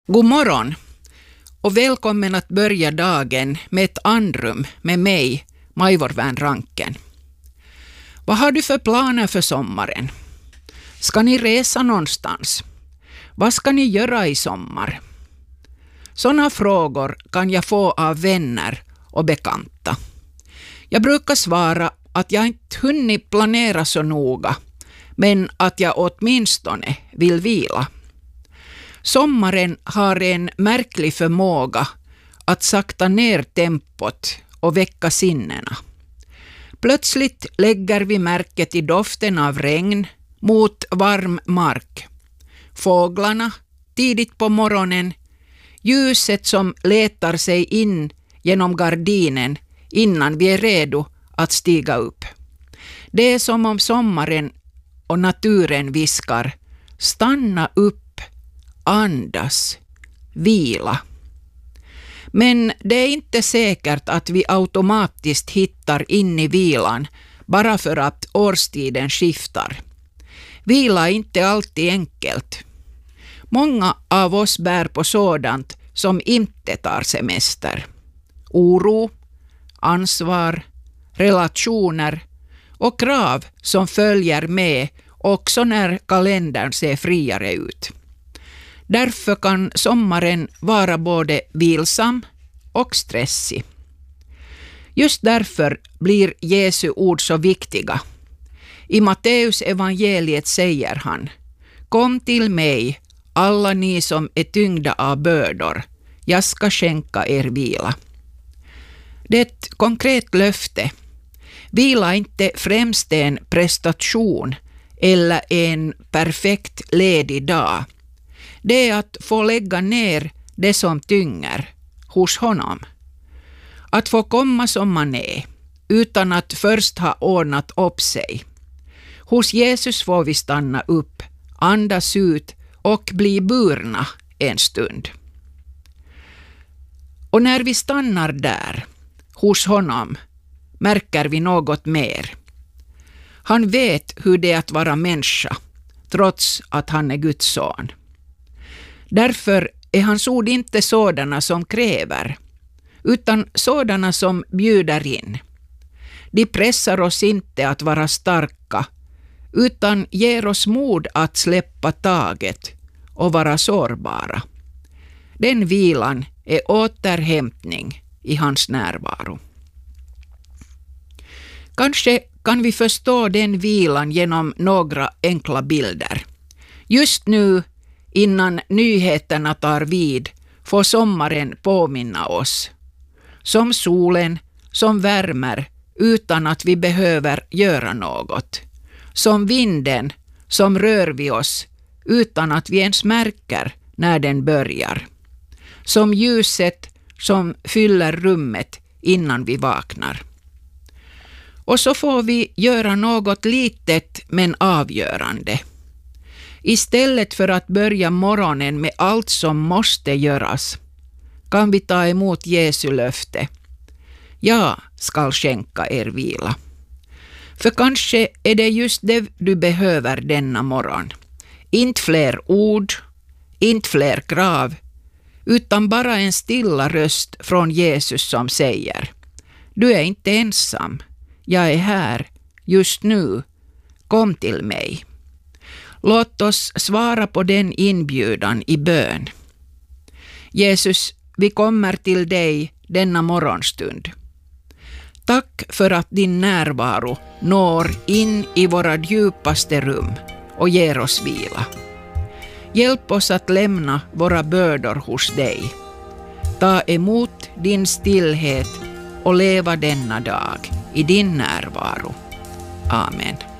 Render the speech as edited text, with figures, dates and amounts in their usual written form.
God morgon och välkommen att börja dagen med ett andrum med mig, Majvor Värn Ranken. Vad har du för planer för sommaren? Ska ni resa någonstans? Vad ska ni göra i sommar? Sådana frågor kan jag få av vänner och bekanta. Jag brukar svara att jag inte hunnit planera så noga, men att jag åtminstone vill vila. Sommaren har en märklig förmåga att sakta ner tempot och väcka sinnena. Plötsligt lägger vi märke till doften av regn mot varm mark. Fåglarna tidigt på morgonen, ljuset som letar sig in genom gardinen innan vi är redo att stiga upp. Det är som om sommaren och naturen viskar: stanna upp, andas, vila. Men det är inte säkert att vi automatiskt hittar in i vilan bara för att årstiden skiftar. Vila är inte alltid enkelt. Många av oss bär på sådant som inte tar semester. Oro, ansvar, relationer och krav som följer med också när kalendern ser friare ut. Därför kan sommaren vara både vilsam och stressig. Just därför blir Jesu ord så viktiga. I Matteus evangeliet säger han: kom till mig, alla ni som är tyngda av bördor, jag ska skänka er vila. Det är ett konkret löfte. Vila är inte främst en prestation eller en perfekt ledig dag. Det är att få lägga ner det som tynger hos honom. Att få komma som man är, utan att först ha ordnat upp sig. Hos Jesus får vi stanna upp, andas ut och bli burna en stund. Och när vi stannar där, hos honom, märker vi något mer. Han vet hur det är att vara människa, trots att han är Guds son. Därför är hans ord inte sådana som kräver, utan sådana som bjuder in. De pressar oss inte att vara starka, utan ger oss mod att släppa taget och vara sårbara. Den vilan är återhämtning i hans närvaro. Kanske kan vi förstå den vilan genom några enkla bilder. Just nu, innan nyheterna tar vid, får sommaren påminna oss. Som solen som värmer utan att vi behöver göra något. Som vinden som rör vid oss utan att vi ens märker när den börjar. Som ljuset som fyller rummet innan vi vaknar. Och så får vi göra något litet men avgörande. Istället för att börja morgonen med allt som måste göras, kan vi ta emot Jesu löfte. Jag ska skänka er vila. För kanske är det just det du behöver denna morgon. Inte fler ord, inte fler krav, utan bara en stilla röst från Jesus som säger: du är inte ensam, jag är här just nu, kom till mig. Låt oss svara på den inbjudan i bön. Jesus, vi kommer till dig denna morgonstund. Tack för att din närvaro når in i våra djupaste rum och ger oss vila. Hjälp oss att lämna våra bördor hos dig. Ta emot din stillhet och leva denna dag i din närvaro. Amen.